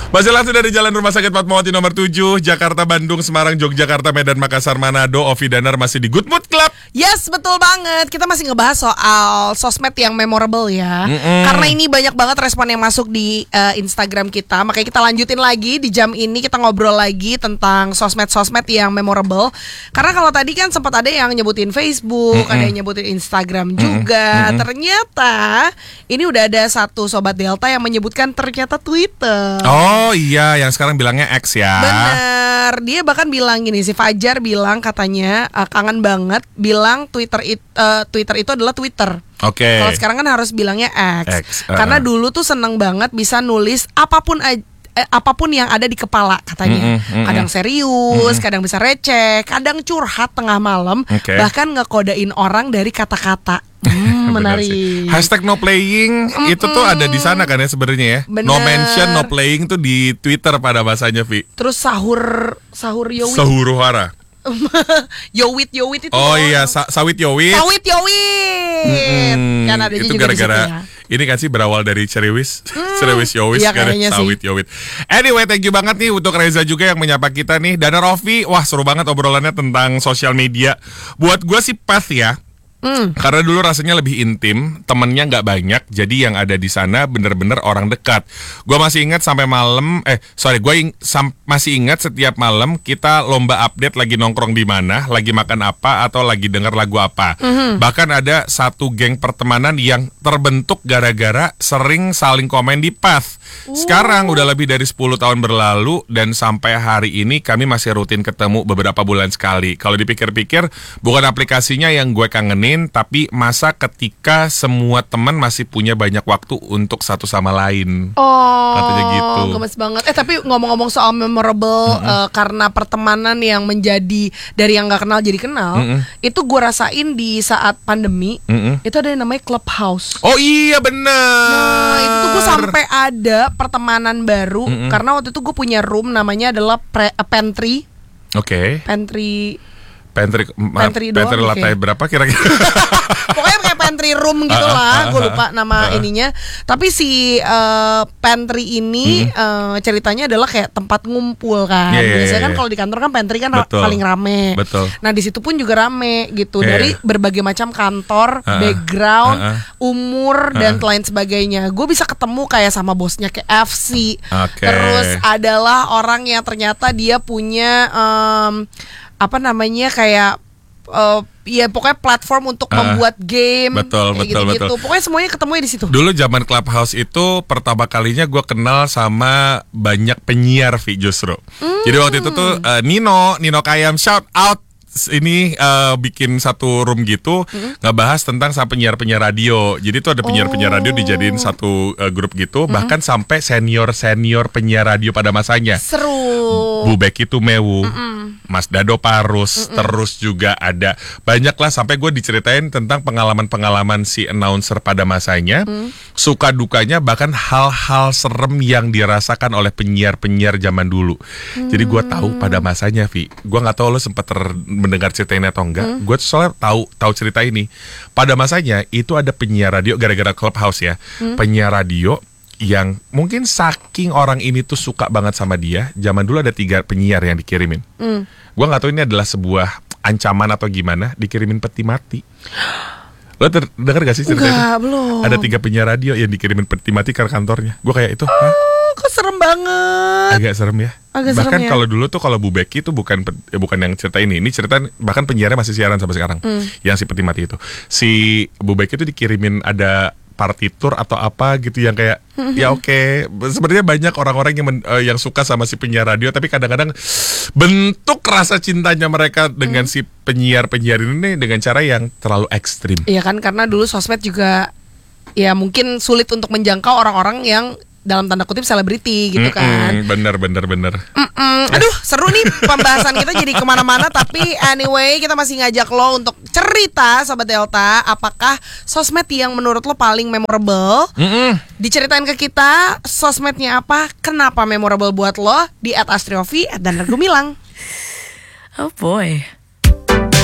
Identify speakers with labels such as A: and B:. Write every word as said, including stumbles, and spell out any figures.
A: Masih langsung dari Jalan Rumah Sakit Fatmawati nomor tujuh, Jakarta, Bandung, Semarang, Yogyakarta, Medan, Makassar, Manado. Ovi Danar masih di Good Mood Club.
B: Yes, betul banget. Kita masih ngebahas soal sosmed yang memorable ya. Mm-mm. Karena ini banyak banget respon yang masuk di uh, Instagram kita. Makanya kita lanjutin lagi di jam ini, kita ngobrol lagi tentang sosmed-sosmed yang memorable. Karena kalau tadi kan sempat ada yang nyebutin Facebook, Mm-mm. ada yang nyebutin Instagram juga. Mm-mm. Ternyata ini udah ada satu Sobat Delta yang menyebutkan ternyata Twitter.
A: Oh iya, yang sekarang bilangnya X ya.
B: Bener, dia bahkan bilang gini, si Fajar bilang katanya uh, kangen banget, bilang Twitter it, uh, Twitter itu adalah Twitter.
A: Oke. Okay.
B: Kalau sekarang kan harus bilangnya X, X uh. Karena dulu tuh seneng banget bisa nulis apapun aja. Eh, apapun yang ada di kepala katanya. Mm-mm, mm-mm. Kadang serius, mm-mm. kadang bisa receh, kadang curhat tengah malam, okay. bahkan ngekodain orang dari kata-kata. Hmm, menarik.
A: Hashtag no playing Mm-mm. itu tuh ada di sana kan ya sebenarnya ya. Bener. No mention, no playing tuh di Twitter pada masanya, Vi.
B: Terus sahur sahur Yowit.
A: Sahuruhara.
B: Yowit Yowit itu.
A: Oh iya, sa- sawit Yowit.
B: Sawit Yowit. Mm-hmm. Kan adanya
A: itu
B: juga
A: gara-gara
B: ya.
A: Ini kan sih berawal dari Ceriwis. Mm. Ceriwis Yowis
B: iya,
A: kan Sawit Yowit. Anyway, thank you banget nih untuk Reza juga yang menyapa kita nih. Dana Rofi, wah seru banget obrolannya tentang sosial media. Buat gue sih path ya. Mm. Karena dulu rasanya lebih intim, temennya nggak banyak, jadi yang ada di sana bener-bener orang dekat. Gue masih ingat sampai malam, eh sorry, gue ing- sam- masih ingat setiap malam kita lomba update lagi nongkrong di mana, lagi makan apa, atau lagi denger lagu apa. Mm-hmm. Bahkan ada satu geng pertemanan yang terbentuk gara-gara sering saling komen di Path. Sekarang udah lebih dari sepuluh tahun berlalu dan sampai hari ini kami masih rutin ketemu beberapa bulan sekali. Kalau dipikir-pikir, bukan aplikasinya yang gue kangenin, tapi masa ketika semua teman masih punya banyak waktu untuk satu sama lain.
B: Oh,
A: katanya gitu.
B: Gemes banget. Eh tapi ngomong-ngomong soal memorable, mm-hmm. uh, karena pertemanan yang menjadi dari yang nggak kenal jadi kenal, mm-hmm. itu gue rasain di saat pandemi. Mm-hmm. Itu ada yang namanya Clubhouse.
A: Oh iya bener.
B: Nah itu tuh gue sampai ada pertemanan baru, mm-hmm. karena waktu itu gue punya room namanya adalah pre- uh, pantry.
A: Oke. Okay.
B: Pantry.
A: Pantry,
B: pantry,
A: ma- pantry lantai berapa kira-kira?
B: Pokoknya kayak pantry room gitu lah, gue lupa nama uh, ininya. Tapi si uh, pantry ini hmm. uh, ceritanya adalah kayak tempat ngumpul kan. Yeah, biasanya yeah, kan yeah. kalau di kantor kan pantry kan Betul. paling rame.
A: Betul.
B: Nah di situ pun juga rame gitu,
A: yeah.
B: dari berbagai macam kantor, uh, background, uh, uh. umur uh. dan lain sebagainya. Gue bisa ketemu kayak sama bosnya kayak F C.
A: Okay.
B: Terus adalah orang yang ternyata dia punya um, apa namanya kayak uh, ya pokoknya platform untuk uh, membuat game.
A: Betul betul gitu-gitu.
B: betul. Pokoknya semuanya ketemunya di situ.
A: Dulu zaman Clubhouse itu pertama kalinya gue kenal sama banyak penyiar, Vi, justru. Mm. Jadi waktu itu tuh uh, Nino Nino Kayam, shout out. Ini uh, bikin satu room gitu, mm-hmm. ngebahas tentang sama penyiar-penyiar radio. Jadi tuh ada penyiar-penyiar radio dijadiin satu uh, grup gitu, mm-hmm. bahkan sampai senior-senior penyiar radio pada masanya.
B: Seru.
A: Bu Becky Tumewu,
B: mm-hmm.
A: Mas Dado Parus, mm-hmm. terus juga ada banyak lah, sampai gue diceritain tentang pengalaman-pengalaman si announcer pada masanya, mm. suka dukanya, bahkan hal-hal serem yang dirasakan oleh penyiar-penyiar zaman dulu. Mm. Jadi gue tahu pada masanya, Vi. Gue nggak tahu lo sempat ter mendengar cerita ini atau enggak. Hmm. Gue soalnya tahu tahu cerita ini. Pada masanya itu ada penyiar radio gara-gara Clubhouse ya. Hmm. Penyiar radio yang mungkin saking orang ini tuh suka banget sama dia. Zaman dulu ada tiga penyiar yang dikirimin. Hmm. Gue nggak tahu ini adalah sebuah ancaman atau gimana, dikirimin peti mati. Lo ter- denger gak sih cerita
B: Enggak,
A: itu?
B: Belum.
A: Ada tiga penyiar radio yang dikirimin peti mati ke kantornya. Gue kayak itu.
B: Oh,
A: hah?
B: Kok serem banget.
A: Agak serem ya.
B: Agak
A: bahkan
B: serem ya.
A: Kalau dulu tuh kalau Bu Becky itu bukan eh, bukan yang cerita ini. Ini cerita bahkan penyiarnya masih siaran sampai sekarang. Mm. Yang si peti mati itu. Si Bu Becky itu dikirimin ada partitur atau apa gitu yang kayak mm-hmm. ya oke. Okay. Sebenarnya banyak orang-orang yang men, uh, yang suka sama si penyiar radio, tapi kadang-kadang bentuk rasa cintanya mereka dengan mm. si penyiar-penyiar ini dengan cara yang terlalu ekstrim.
B: Iya kan, karena dulu sosmed juga ya mungkin sulit untuk menjangkau orang-orang yang dalam tanda kutip selebriti gitu kan.
A: Mm-mm, bener bener bener.
B: Mm-mm. Aduh seru nih pembahasan kita jadi kemana-mana. Tapi anyway kita masih ngajak lo untuk cerita Sobat Delta. Apakah sosmed yang menurut lo paling memorable? Mm-mm. Diceritain ke kita sosmednya apa, kenapa memorable buat lo. Di at astriovi at dan Gumilang.
C: Oh boy.